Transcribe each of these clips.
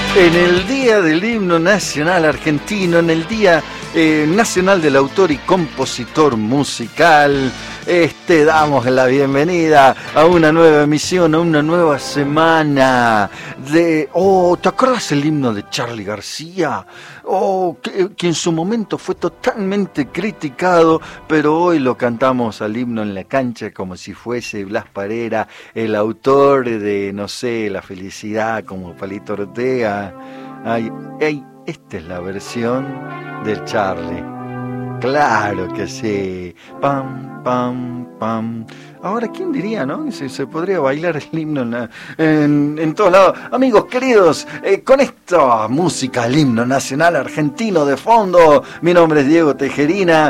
En el Día del Himno Nacional Argentino, en el Día Nacional del Autor y Compositor Musical, damos la bienvenida a una nueva emisión, a una nueva semana de... ¿te acuerdas el himno de Charly García? Que en su momento fue totalmente criticado, pero hoy lo cantamos al himno en la cancha como si fuese Blas Parera, el autor de, no sé, La Felicidad, como Palito Ortega. Esta es la versión del Charly. Claro que sí. Pam, pam, pam. Ahora, ¿quién diría, no? Se podría bailar el himno en todos lados. Amigos queridos, con esta música, el himno nacional argentino de fondo, mi nombre es Diego Tejerina.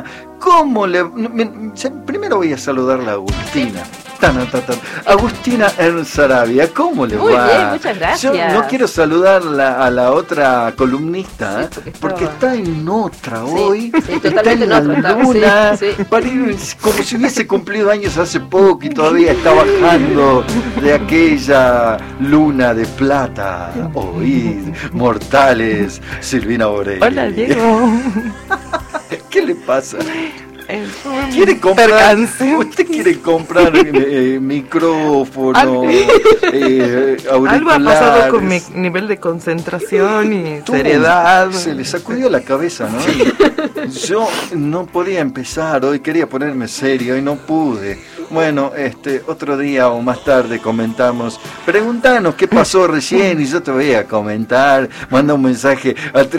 Primero voy a saludar a Agustina. Agustina Ernst-Sarabia, ¿cómo le va? Muy bien, muchas gracias. Yo no quiero saludar a la otra columnista, porque está en otra hoy. Sí, está en la luna, sí. Como si hubiese cumplido años hace poco y todavía está bajando de aquella luna de plata. Oíd, mortales, Silvina Borelli. Hola, Diego. ¿Qué le pasa? ¿Usted quiere comprar micrófono, auriculares? Algo ha pasado con mi nivel de concentración y seriedad. Se le sacudió la cabeza, ¿no? Yo no podía empezar hoy, quería ponerme serio y no pude. Bueno, otro día o más tarde comentamos. Preguntanos qué pasó recién y yo te voy a comentar. Manda un mensaje al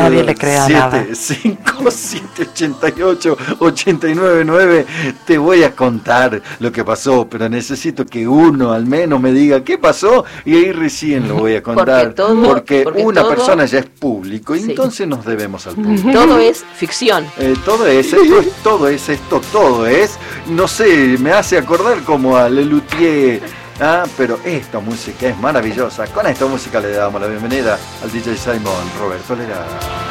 387-5788-899. Te voy a contar lo que pasó, pero necesito que uno al menos me diga qué pasó y ahí recién lo voy a contar. Porque una persona ya es público y sí, entonces nos debemos al público. Todo es ficción. Todo es, no sé, me hace acordar como a Lelutier, pero esta música es maravillosa. Con esta música le damos la bienvenida al DJ Simon Roberto Lerada.